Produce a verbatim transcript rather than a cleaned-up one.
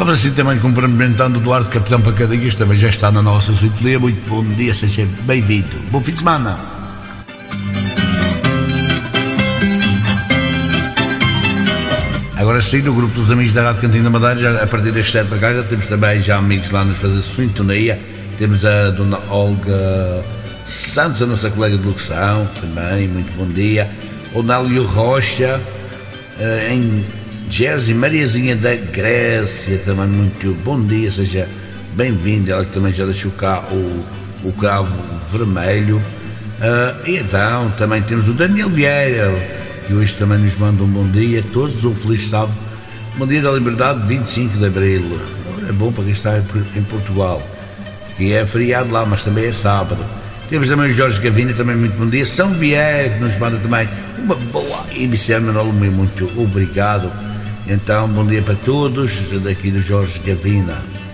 assim também cumprimentando o Duarte, capitão Pacadinhas, também já está na nossa sintonia. Muito bom dia, seja bem-vindo. Bom fim de semana. Agora sim, no grupo dos amigos da Rádio Cantina Madeira, já, a partir das sete para cá, já temos também já amigos lá nos fazer sintonia. Temos a dona Olga Santos, a nossa colega de locução, também, muito bom dia. O Nélio Rocha, uh, em Jersey, Mariazinha da Grécia, também muito bom dia, seja bem-vinda. Ela que também já deixou cá o, o cravo vermelho. Uh, e então, também temos o Daniel Vieira, que hoje também nos manda um bom dia a todos, um feliz sábado, bom dia da liberdade, vinte e cinco de abril. É bom para quem está em Portugal, que é feriado lá, mas também é sábado. Temos também o Jorge Gavina, também muito bom dia. São Vieira, que nos manda também uma boa emissão, muito obrigado. Então, bom dia para todos, daqui do Jorge Gavina.